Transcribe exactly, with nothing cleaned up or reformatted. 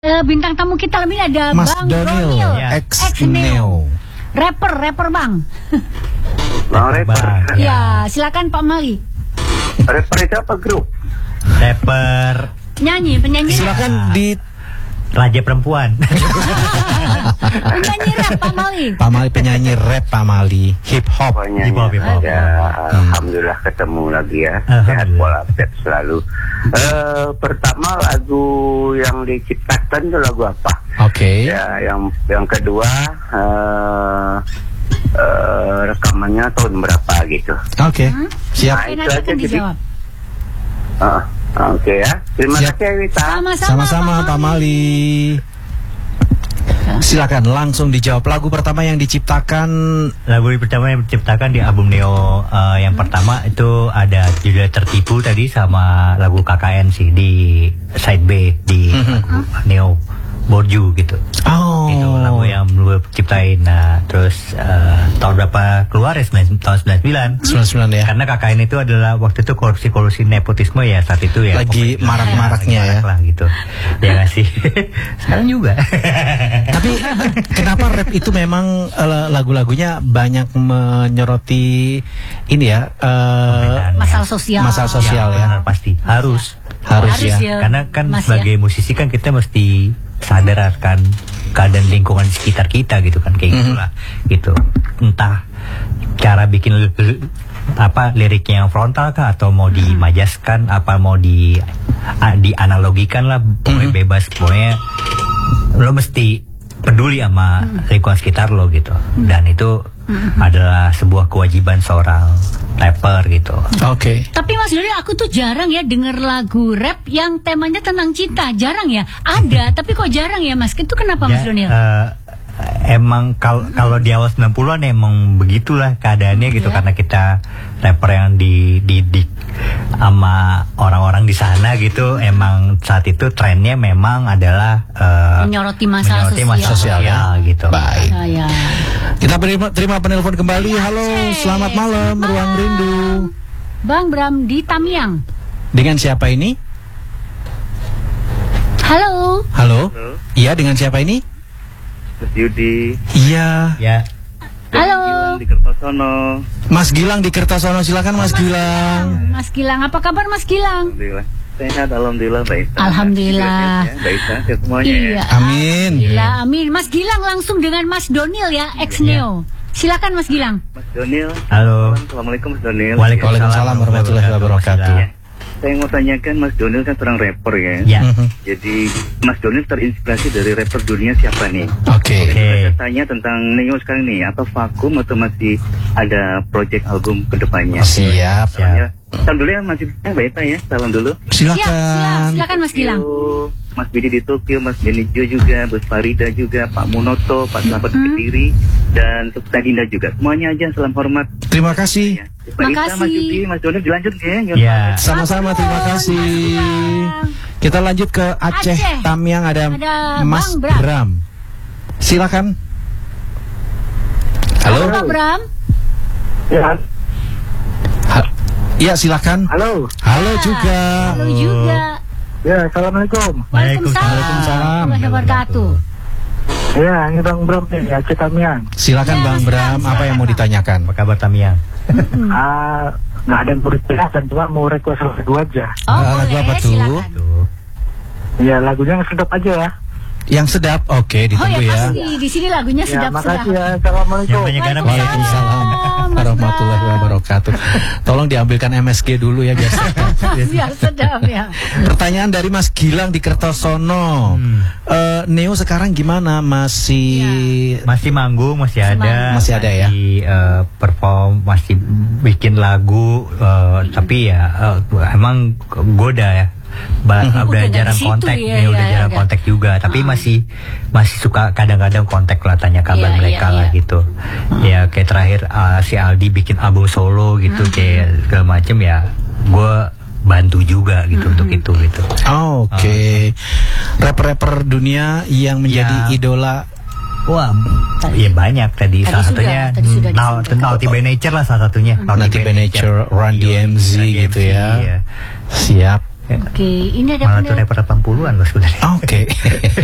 Uh, bintang tamu kita lebih ada Mas Bang Donil, Donil, ya. ex-Neo. Rapper, rapper Bang. Bang rapper. Ya, silakan Pak Mali. Rapper itu apa grup? Rapper. Nyanyi, penyanyi. Silakan di Raja perempuan. Penyanyi rap Pak Mali. Pak Mali penyanyi rap, Pak Mali hip hop. Pokoknya Hip hop, hip hop. ya, alhamdulillah ketemu lagi ya. Sehat walafiat selalu. Eh, pertama lagu yang diciptakan itu lagu apa? Oke. Ya, yang yang kedua eh eh, rekamannya tahun berapa gitu. Oke. Hmm? Siap. Nah, Oke, itu nanti aja akan jadi. dijawab. Ah, Oke ya. Terima Siap. kasih Wita. Sama-sama, Sama-sama Pak Mali. Silakan langsung dijawab. Lagu pertama yang diciptakan. Lagu pertama yang diciptakan di album Neo uh, yang pertama itu ada judul Tertipu tadi sama lagu K K N sih di side B di lagu Neo Borju gitu. Oh. Itu lagu yang gue ciptain. Nah, terus uh, tahun berapa keluar ya? tahun sembilan puluh sembilan. sembilan puluh sembilan ya. Karena K K N itu adalah waktu itu korupsi-korupsi nepotisme ya saat itu ya. Lagi Pokoknya, marak-maraknya lagi ya. marak lah gitu. Ya nggak sih. Sekarang juga. Tapi kenapa rap itu memang uh, lagu-lagunya banyak menyoroti ini ya? Uh, Masalah sosial. Masalah sosial ya. Benar, pasti harus. Harus, Harus ya. ya. Karena kan Mas, sebagai ya. musisi kan kita mesti sadar akan keadaan lingkungan di sekitar kita gitu kan kayak Mhm. gitulah gitu. Entah cara bikin li- li- apa liriknya yang frontal kah atau mau dimajaskan apa mau di a- dianalogikan lah pokoknya Mhm. bebas pokoknya lo mesti peduli sama lingkungan sekitar lo gitu dan itu adalah sebuah kewajiban seorang rapper gitu. Oke. Tapi Mas Donil, aku tuh jarang ya denger lagu rap yang temanya tentang cinta. Jarang ya. Ada, tapi kok jarang ya Mas? Itu kenapa Mas Ya, Donil? eh, emang kalau kalau di awal sembilan puluhan emang begitulah keadaannya gitu Iya. karena kita rapper yang dididik sama orang-orang di sana gitu emang saat itu trennya memang adalah eh, Menyoroti masalah menyoroti sosial. masalah sosial, ya. gitu. Baik. Ah, ya. Kita terima, terima penelpon kembali. Halo, selamat malam, Selamat Ruang malam. Rindu. Bang Bram di Tamiang. Dengan siapa ini? Halo. Halo. Iya, dengan siapa ini? Mas Yudi. Iya. Ya. Halo. Di Kertosono. Mas Gilang di Kertosono, silakan Mas Gilang. Mas Gilang, apa kabar Mas Gilang? Alhamdulillah. Sehat, alhamdulillah baik. Alhamdulillah. Baik, sehat semuanya. Iya. Amin. Gila, amin. Mas Gilang langsung dengan Mas Donil ya, ex-Neo. Silakan Mas Gilang. Mas Donil. Halo. Assalamualaikum Mas Donil. Waalaikumsalam warahmatullahi wabarakatuh. Ya. Saya mau tanyakan Mas Donil kan seorang rapper ya. Ya. Mhm. Jadi Mas Donil terinspirasi dari rapper dunia siapa nih? Oke. Oke. Saya tanya tentang Neo sekarang nih, apa vakum atau masih ada project album kedepannya? Siap. Soalnya, salam dulu ya Mas Yudi, Mbak Eta ya, salam dulu. Siap, siap. Silakan. Silakan Mas Gilang. Yo, Mas Bidi di Tokyo, Mas Benijo juga, Bos Farida juga, Pak Munoto, Pak Selamat Mhm. Kediri, dan Teh Dinda juga. Semuanya aja salam hormat. Terima kasih. Ya. Mbak Ita, Mas Makasih. Yudi, Mas Donil dilanjut ya. Ya. Sama-sama, terima kasih. Kita lanjut ke Aceh, Aceh. Tamiang ada, Ada Mas Bang Bram. Bram. Silakan. Halo. Pak Bram. Ya. Ha- Iya, silakan. Halo. Halo juga. Halo juga. Ya, assalamualaikum. Waalaikumsalam. Waalaikumsalam. Warahmatullahi wabarakatuh. Ya, ini Bang Bram nih, Aceh Tamiang. Silakan Ya, Bang Mas Bram, Bram, apa yang mau ditanyakan? Apa kabar Tamiang? Ah, nggak ada yang berjelasan, cuma mau request lagu aja. Oh, Ah, lagu boleh, apa tuh? silakan. Tuh. Ya, lagunya yang sedap aja ya. Yang sedap, oke, Oh ditunggu ya ya. pasti di sini lagunya Ya, sedap-sedap. makasih ya. Assalamualaikum. Yang banyak garam ya. Waalaikumsalam Mas warahmatullahi Bram. wabarakatuh. Tolong diambilkan M S G dulu ya biasa. Biar sedap ya. Pertanyaan dari Mas Gilang di Kertosono. Hmm. Eh, Neo sekarang gimana? Masih Masih manggung, masih Masih ada, manggung. Masih ada ya? Masih, eh, perform, masih bikin lagu, eh, tapi ya eh, emang goda ya. Ba- Mhm. udah Udah nggak jarang di situ kontak, ya, ya, udah ya, jarang udah. kontak juga. Tapi Ah. masih masih suka kadang-kadang kontak lah, tanya kabar Iya, mereka iya, lah iya. gitu. Ya kayak terakhir eh, si Aldi bikin album solo gitu, kayak segala macem ya. Gue bantu juga gitu untuk itu gitu. Oh, oke. Rapper-rapper dunia yang menjadi Ya. idola. Wah, ya banyak tadi. Tadi salah sudah, satunya tadi sudah Now, disebutkan. Naughty by Nature lah salah satunya. Naughty by Nature, Run D M Z gitu ya. Iya. Siap. Oke, ini ada Malah tuh penel- rapper delapan puluhan loh sebenarnya. Oke.